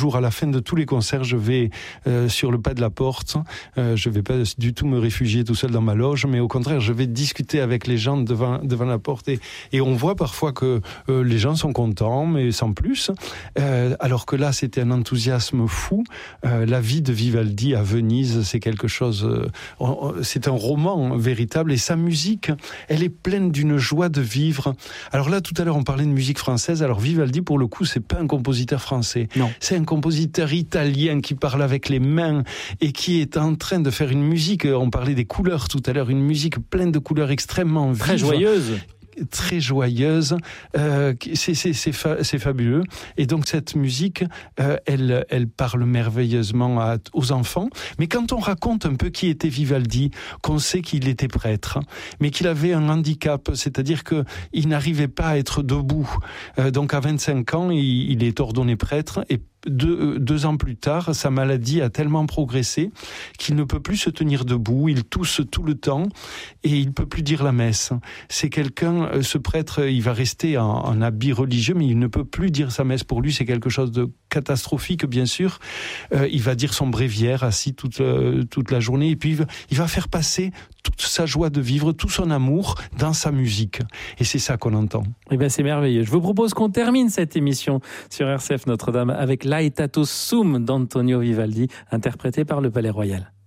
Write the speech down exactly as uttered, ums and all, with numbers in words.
toujours, à la fin de tous les concerts, je vais euh, sur le pas de la porte. Euh, je vais pas du tout me réfugier tout seul dans ma loge, mais au contraire, je vais discuter avec les gens devant, devant la porte. Et, et on voit parfois que euh, les gens sont contents, mais sans plus. Euh, alors que là, c'était un enthousiasme fou. Euh, la vie de Vivaldi à Venise, c'est quelque chose... Euh, c'est un roman véritable. Et sa musique, elle est pleine d'une joie de vivre. Alors là, tout à l'heure, on parlait de musique française. Alors Vivaldi, pour le coup, c'est pas un compositeur français. Non. C'est un compositeur italien qui parle avec les mains et qui est en train de faire une musique. On parlait des couleurs tout à l'heure, une musique pleine de couleurs extrêmement vives. Très joyeuse. Très joyeuse, euh, c'est, c'est, c'est, fa- c'est fabuleux. Et donc cette musique, euh, elle, elle parle merveilleusement à, aux enfants. Mais quand on raconte un peu qui était Vivaldi, qu'on sait qu'il était prêtre, mais qu'il avait un handicap, c'est-à-dire que il n'arrivait pas à être debout. Euh, donc à vingt-cinq ans, il, il est ordonné prêtre et Deux, deux ans plus tard, sa maladie a tellement progressé qu'il ne peut plus se tenir debout, il tousse tout le temps et il peut plus dire la messe. C'est quelqu'un, ce prêtre, il va rester en, en habit religieux, mais il ne peut plus dire sa messe. Pour lui, c'est quelque chose de catastrophique, bien sûr. Euh, il va dire son bréviaire assis toute, euh, toute la journée et puis il va, il va faire passer toute sa joie de vivre, tout son amour dans sa musique. Et c'est ça qu'on entend. Eh bien, c'est merveilleux. Je vous propose qu'on termine cette émission sur R C F Notre-Dame avec Laetato Sum d'Antonio Vivaldi, interprété par le Palais Royal.